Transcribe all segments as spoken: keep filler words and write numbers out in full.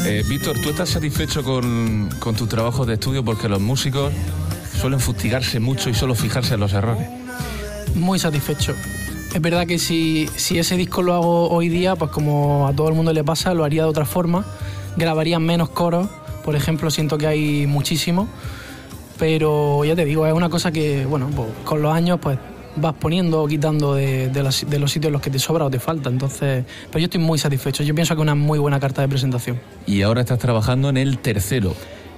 Eh, Víctor, ¿tú estás satisfecho con, con tus trabajos de estudio? Porque los músicos suelen fustigarse mucho y solo fijarse en los errores. Muy satisfecho. Es verdad que si, si ese disco lo hago hoy día, pues como a todo el mundo le pasa, lo haría de otra forma. Grabaría menos coros, por ejemplo, siento que hay muchísimo. Pero ya te digo, es una cosa que, bueno, pues con los años pues vas poniendo o quitando de, de, las, de los sitios en los que te sobra o te falta. Entonces, pero yo estoy muy satisfecho. Yo pienso que es una muy buena carta de presentación. Y ahora estás trabajando en el tercero.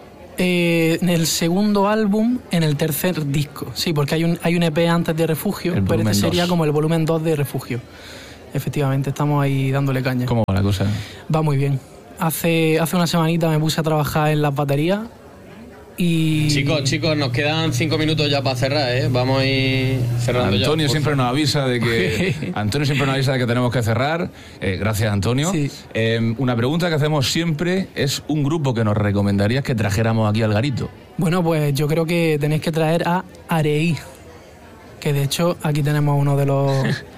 Eh, en el segundo álbum, en el tercer disco. Sí, porque hay un, hay un E P antes de Refugio, El pero este sería dos. como el volumen dos de Refugio. Efectivamente, estamos ahí dándole caña. ¿Cómo va la cosa? Va muy bien. Hace, hace una semanita me puse a trabajar en las baterías y... Chicos, chicos, nos quedan cinco minutos ya para cerrar, ¿eh? Vamos a ir cerrando ya. Antonio por siempre favor. nos avisa de que Antonio siempre nos avisa de que tenemos que cerrar. Eh, gracias, Antonio. Sí. Eh, una pregunta que hacemos siempre es un grupo que nos recomendarías que trajéramos aquí al Garito. Bueno, pues yo creo que tenéis que traer a Areí, que de hecho aquí tenemos uno de los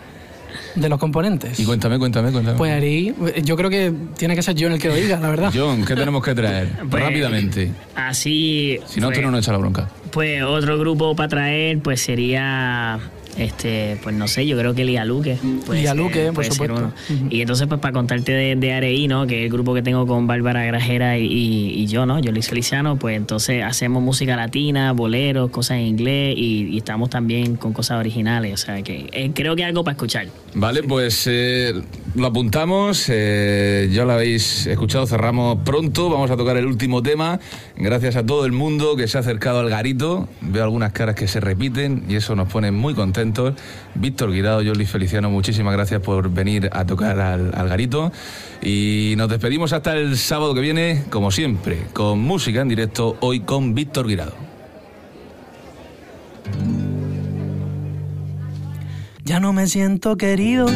de los componentes. Y cuéntame, cuéntame, cuéntame. Pues Areí, yo creo que tiene que ser yo el que lo diga, la verdad. John, ¿qué tenemos que traer? Pues, Rápidamente. Así. Si no, pues, Antonio nos echa la bronca. Pues otro grupo para traer, pues sería. Este, pues no sé, yo creo que Lía Luque. puede Lía ser- Luque, por puede ser supuesto. uno. Ujú. Y entonces, pues para contarte de, de Areí, ¿no? Que es el grupo que tengo con Bárbara Grajera y, y, y yo, ¿no? Yo, Luis Feliciano, pues entonces hacemos música latina, boleros, cosas en inglés y, y estamos también con cosas originales. O sea que eh, creo que algo para escuchar. Vale, pues eh, lo apuntamos, eh, ya lo habéis escuchado, cerramos pronto, vamos a tocar el último tema, gracias a todo el mundo que se ha acercado al Garito, veo algunas caras que se repiten y eso nos pone muy contentos. Víctor Guirao, Jordi Feliciano, muchísimas gracias por venir a tocar al, al Garito y nos despedimos hasta el sábado que viene, como siempre, con música en directo, hoy con Víctor Guirao. Ya no me siento querido.